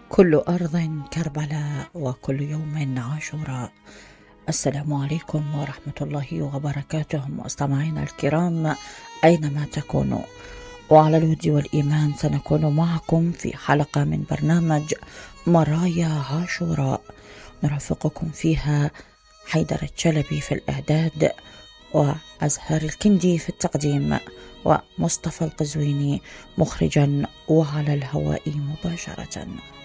كل أرض كربلاء وكل يوم عاشوراء. السلام عليكم ورحمة الله وبركاته مستمعينا الكرام أينما تكونوا، وعلى الود والإيمان سنكون معكم في حلقة من برنامج مرايا عاشوراء، نرافقكم فيها حيدر الشلبي في الإعداد، وأزهار الكندي في التقديم، ومصطفى القزويني مخرجا وعلى الهواء مباشرة.